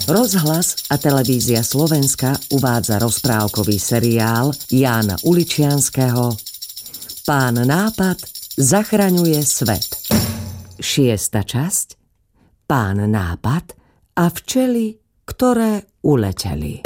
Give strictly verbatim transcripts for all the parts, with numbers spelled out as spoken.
Rozhlas a televízia Slovenska uvádza rozprávkový seriál Jána Uličianskeho Pán nápad zachraňuje svet. Šiesta časť Pán nápad a včely, ktoré uleteli.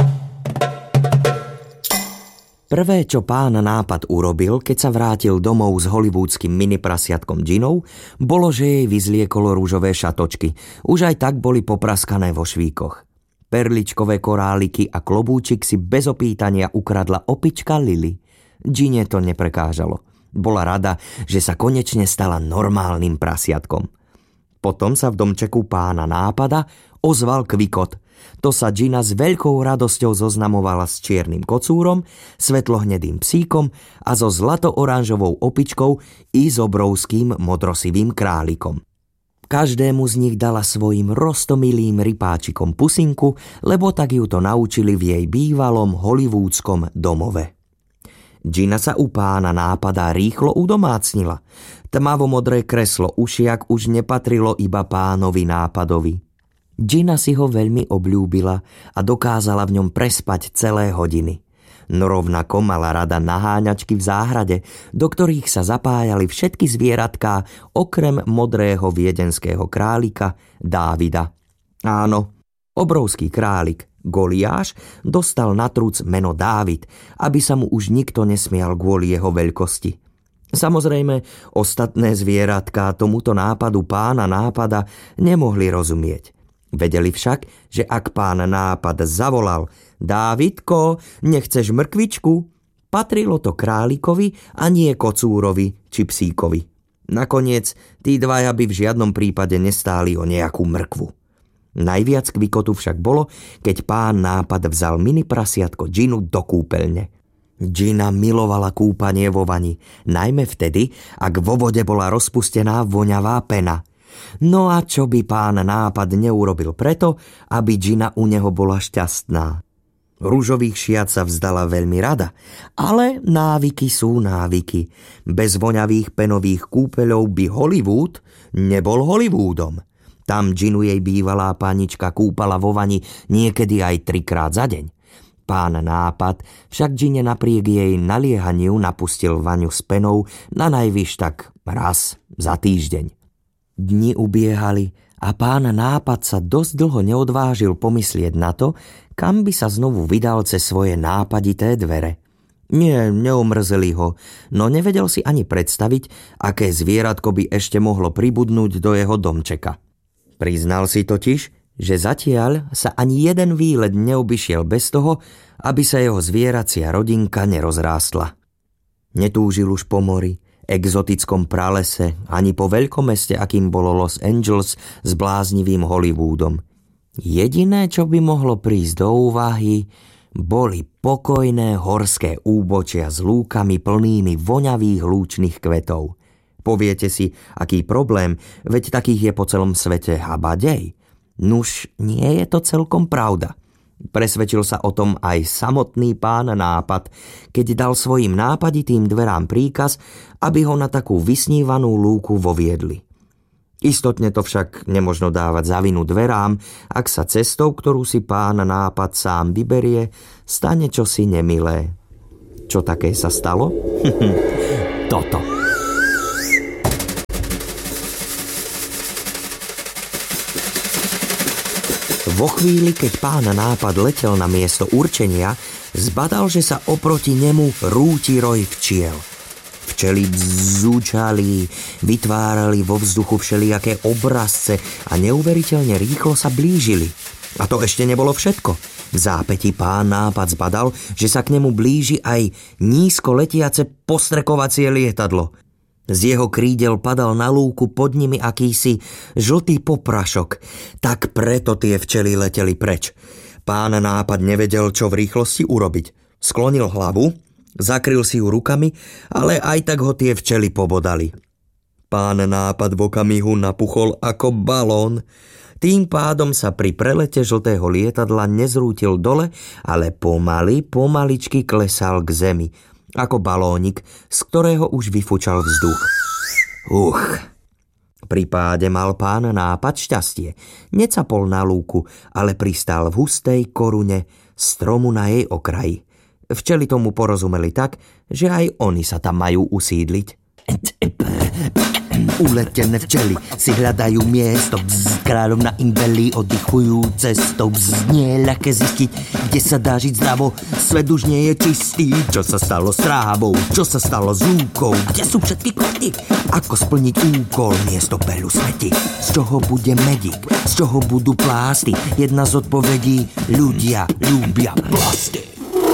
Prvé, čo pán nápad urobil, keď sa vrátil domov s hollywoodským miniprasiatkom Ginou, bolo, že jej vyzliekol rúžové šatočky. Už aj tak boli popraskané vo švíkoch. Perličkové koráliky a klobúčik si bez opýtania ukradla opička Lily. Gine to neprekážalo. Bola rada, že sa konečne stala normálnym prasiatkom. Potom sa v domčeku pána nápada ozval Kvikot. To sa Gina s veľkou radosťou zoznamovala s čiernym kocúrom, svetlohnedým psíkom a so zlato-oranžovou opičkou i s obrovským modrosivým králikom. Každému z nich dala svojim roztomilým rypáčikom pusinku, lebo tak ju to naučili v jej bývalom hollywoodskom domove. Gina sa u pána nápada rýchlo udomácnila. Tmavomodré kreslo ušiak už nepatrilo iba pánovi nápadovi. Gina si ho veľmi obľúbila a dokázala v ňom prespať celé hodiny. No rovnako mala rada naháňačky v záhrade, do ktorých sa zapájali všetky zvieratká okrem modrého viedenského králika Dávida. Áno, obrovský králik Goliáš dostal na truc meno Dávid, aby sa mu už nikto nesmial kvôli jeho veľkosti. Samozrejme, ostatné zvieratká tomuto nápadu pána nápada nemohli rozumieť. Vedeli však, že ak pán nápad zavolal Dávidko, nechceš mrkvičku? Patrilo to králikovi a nie kocúrovi či psíkovi. Nakoniec, tí dvaja by v žiadnom prípade nestáli o nejakú mrkvu. Najviac kvikotu však bolo, keď pán nápad vzal mini prasiatko Ginu do kúpeľne. Gina milovala kúpanie vo vani, najmä vtedy, ak vo vode bola rozpustená voňavá pena. No a čo by pán nápad neurobil preto, aby Gina u neho bola šťastná? Ružových šiat sa vzdala veľmi rada, ale návyky sú návyky. Bez voňavých penových kúpeľov by Hollywood nebol Hollywoodom. Tam Ginu jej bývalá panička kúpala vo vani niekedy aj trikrát za deň. Pán nápad však Gine napriek jej naliehaniu napustil vaňu s penou na najvyš tak raz za týždeň. Dni ubiehali a pán nápad sa dosť dlho neodvážil pomyslieť na to, kam by sa znovu vydal cez svoje nápadité dvere. Nie, neomrzeli ho, no nevedel si ani predstaviť, aké zvieratko by ešte mohlo pribudnúť do jeho domčeka. Priznal si totiž, že zatiaľ sa ani jeden výlet neobyšiel bez toho, aby sa jeho zvieracia rodinka nerozrástla. Netúžil už po mori, exotickom pralese, ani po veľkomeste, akým bolo Los Angeles s bláznivým Hollywoodom. Jediné, čo by mohlo prísť do úvahy, boli pokojné horské úbočia s lúkami plnými voňavých lúčnych kvetov. Poviete si, aký problém, veď takých je po celom svete habadej. Nuž, nie je to celkom pravda. Presvedčil sa o tom aj samotný pán nápad, keď dal svojim nápaditým dverám príkaz, aby ho na takú vysnívanú lúku voviedli. Istotne to však nemožno dávať za vinu dverám, ak sa cestou, ktorú si pán nápad sám vyberie, stane čosi nemilé. Čo také sa stalo? Toto. Vo chvíli, keď pán nápad letel na miesto určenia, zbadal, že sa oproti nemu rúti roj včiel. Včely bzúčali, vytvárali vo vzduchu všelijaké obrazce a neuveriteľne rýchlo sa blížili. A to ešte nebolo všetko. V zápäti pán nápad zbadal, že sa k nemu blíži aj nízko letiace postrekovacie lietadlo. Z jeho krídel padal na lúku pod nimi akýsi žltý poprašok, tak preto tie včely leteli preč. Pán nápad nevedel, čo v rýchlosti urobiť. Sklonil hlavu, zakryl si ju rukami, ale aj tak ho tie včely pobodali. Pán nápad v okamihu napuchol ako balón. Tým pádom sa pri prelete žltého lietadla nezrútil dole, ale pomaly, pomaličky klesal k zemi, ako balónik, z ktorého už vyfúčal vzduch. Uch. Pri páde mal pán Nápad šťastie. Necapol na lúku, ale pristál v hustej korune stromu na jej okraji. Včely tomu porozumeli tak, že aj oni sa tam majú usídliť. Uletené včely si hľadajú miesto, bzz, kráľovna im velí, oddychujú cestou, bzz, nie je ľahké zistiť, kde sa dá žiť zdravo, svet už nie je čistý. Čo sa stalo s trávou, čo sa stalo s lúkou, kde sú všetky kvety, ako splniť úkol, miesto peľu smeti, z čoho bude medík, z čoho budú plásty, jedna z odpovedí, ľudia ľúbia plasty.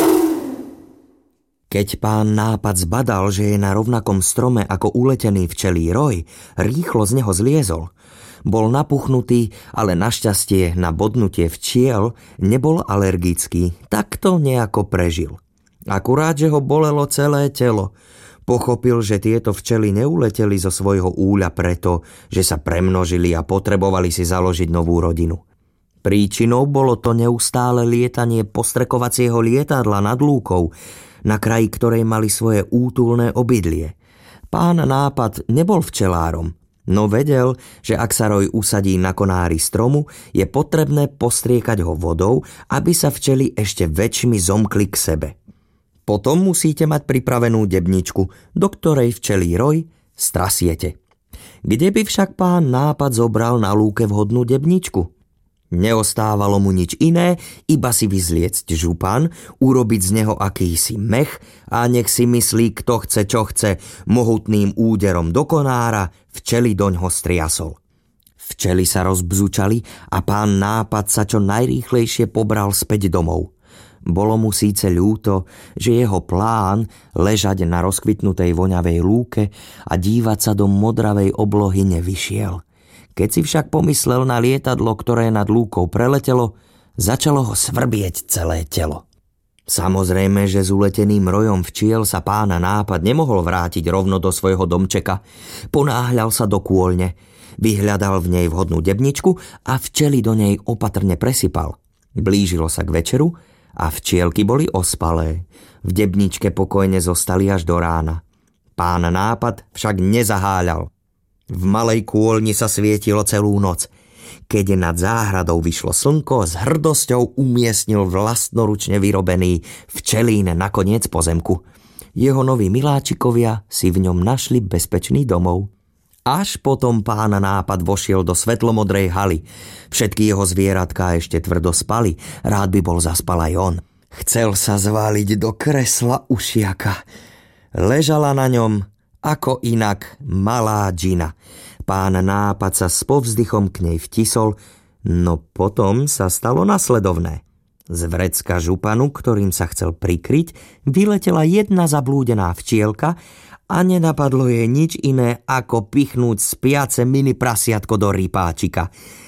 Keď pán Nápad zbadal, že je na rovnakom strome ako uletený včelí roj, rýchlo z neho zliezol. Bol napuchnutý, ale našťastie na bodnutie včiel nebol alergický, tak to nejako prežil. Akurát, že ho bolelo celé telo. Pochopil, že tieto včely neuleteli zo svojho úľa preto, že sa premnožili a potrebovali si založiť novú rodinu. Príčinou bolo to neustále lietanie postrekovacieho lietadla nad lúkou, na kraji ktorej mali svoje útulné obydlie. Pán Nápad nebol včelárom, no vedel, že ak sa roj usadí na konári stromu, je potrebné postriekať ho vodou, aby sa včely ešte väčšmi zomkli k sebe. Potom musíte mať pripravenú debničku, do ktorej včelí roj strasiete. Kde by však pán Nápad zobral na lúke vhodnú debničku? Neostávalo mu nič iné, iba si vyzliecť župan, urobiť z neho akýsi mech a nech si myslí, kto chce, čo chce, mohutným úderom do konára včely doňho striasol. Včely sa rozbzučali a pán Nápad sa čo najrýchlejšie pobral späť domov. Bolo mu síce ľúto, že jeho plán ležať na rozkvitnutej voňavej lúke a dívať sa do modravej oblohy nevyšiel. Keď si však pomyslel na lietadlo, ktoré nad lúkou preletelo, začalo ho svrbieť celé telo. Samozrejme, že s uleteným rojom včiel sa pán Nápad nemohol vrátiť rovno do svojho domčeka. Ponáhľal sa do kôľne, vyhľadal v nej vhodnú debničku a včely do nej opatrne presypal. Blížilo sa k večeru a včielky boli ospalé. V debničke pokojne zostali až do rána. Pán Nápad však nezaháľal. V malej kôlni sa svietilo celú noc. Keď nad záhradou vyšlo slnko, s hrdosťou umiestnil vlastnoručne vyrobený včelín na koniec pozemku. Jeho noví miláčikovia si v ňom našli bezpečný domov. Až potom pán Nápad vošiel do svetlomodrej haly. Všetky jeho zvieratká ešte tvrdo spali, rád by bol zaspal aj on. Chcel sa zvaliť do kresla ušiaka. Ležala na ňom ako inak malá džina. Pán Nápad sa s povzdychom k nej vtisol, no potom sa stalo nasledovné. Z vrecka županu, ktorým sa chcel prikryť, vyletela jedna zablúdená včielka a nenapadlo jej nič iné, ako pichnúť spiace mini prasiatko do rýpáčika.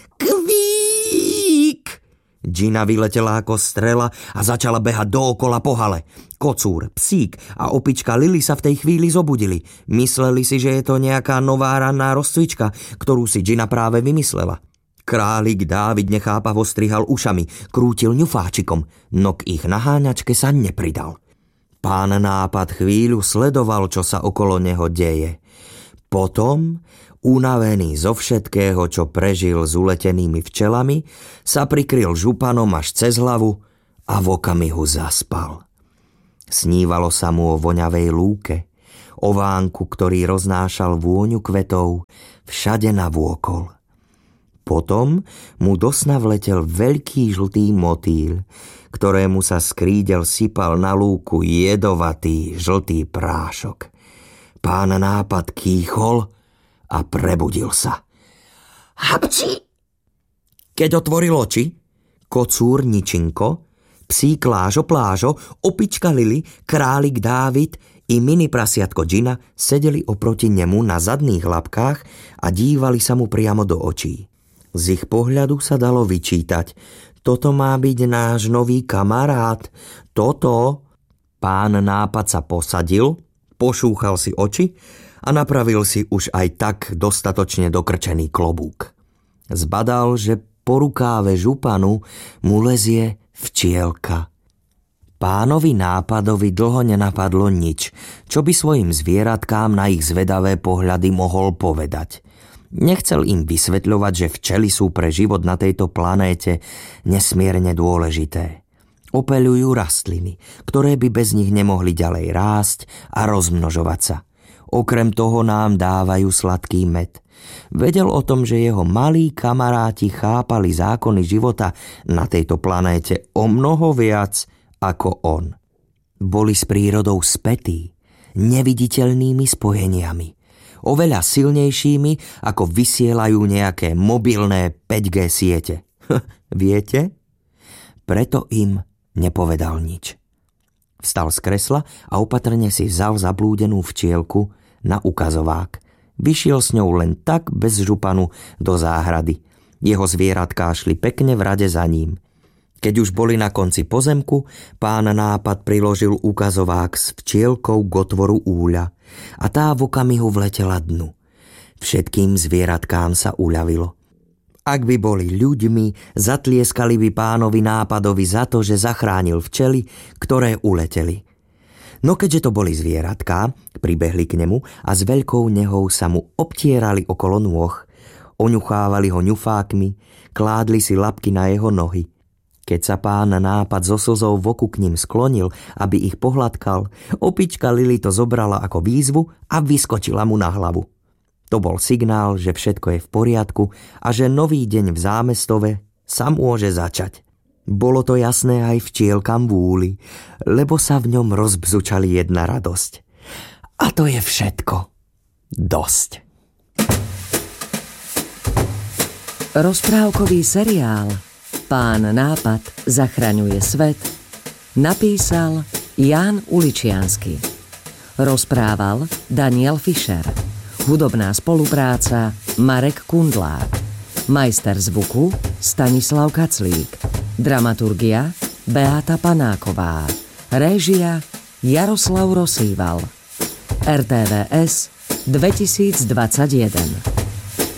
Kvík! Džina vyletela ako strela a začala behať dookola po hale. Kocúr, psík a opička Lili sa v tej chvíli zobudili. Mysleli si, že je to nejaká nová ranná rozcvička, ktorú si Džina práve vymyslela. Králik Dávid nechápavo strihal ušami, krútil ňufáčikom, no k ich naháňačke sa nepridal. Pán Nápad chvíľu sledoval, čo sa okolo neho deje. Potom, unavený zo všetkého, čo prežil s uletenými včelami, sa prikryl županom až cez hlavu a v okamihu zaspal. Snívalo sa mu o voňavej lúke, o vánku, ktorý roznášal vôňu kvetov všade navôkol. Potom mu do sna vletel veľký žltý motýl, ktorému sa z krídel sypal na lúku jedovatý žltý prášok. Pán Nápad kýchol a prebudil sa. Hapci! Keď otvoril oči, kocúr Ničinko, psík Lážo Plážo, opička Lili, králik Dávid i mini prasiatko Džina sedeli oproti nemu na zadných labkách a dívali sa mu priamo do očí. Z ich pohľadu sa dalo vyčítať: toto má byť náš nový kamarát, toto. Pán Nápad sa posadil, pošúchal si oči a napravil si už aj tak dostatočne dokrčený klobúk. Zbadal, že po rukáve županu mu lezie včielka. Pánovi Nápadovi dlho nenapadlo nič, čo by svojim zvieratkám na ich zvedavé pohľady mohol povedať. Nechcel im vysvetľovať, že včely sú pre život na tejto planéte nesmierne dôležité. Opeľujú rastliny, ktoré by bez nich nemohli ďalej rásť a rozmnožovať sa. Okrem toho nám dávajú sladký med. Vedel o tom, že jeho malí kamaráti chápali zákony života na tejto planéte o mnoho viac ako on. Boli s prírodou spätí, neviditeľnými spojeniami. Oveľa silnejšími, ako vysielajú nejaké mobilné päť gé siete. Viete? Preto im nepovedal nič. Vstal z kresla a opatrne si vzal zablúdenú včielku na ukazovák. Vyšiel s ňou len tak bez županu do záhrady. Jeho zvieratká šli pekne v rade za ním. Keď už boli na konci pozemku, pán Nápad priložil ukazovák s včielkou k otvoru úľa a tá v okamihu vletela dnu. Všetkým zvieratkám sa uľavilo. Ak by boli ľuďmi, zatlieskali by pánovi Nápadovi za to, že zachránil včely, ktoré uleteli. No keďže to boli zvieratká, pribehli k nemu a s veľkou nehou sa mu obtierali okolo nôh, oňuchávali ho ňufákmi, kládli si labky na jeho nohy. Keď sa pán Nápad so slzou v oku k ním sklonil, aby ich pohľadkal, opička Lili to zobrala ako výzvu a vyskočila mu na hlavu. To bol signál, že všetko je v poriadku a že nový deň v zámestove sa môže začať. Bolo to jasné aj včielkam v úli, lebo sa v ňom rozbzučali jedna radosť. A to je všetko. Dosť. Rozprávkový seriál Pán Nápad zachraňuje svet napísal Ján Uličiansky. Rozprával Daniel Fischer. Hudobná spolupráca Marek Kundlák. Majster zvuku Stanislav Kaclík. Dramaturgia Beáta Panáková. Réžia Jaroslav Rosýval. er té vé es dvetisícdvadsaťjeden.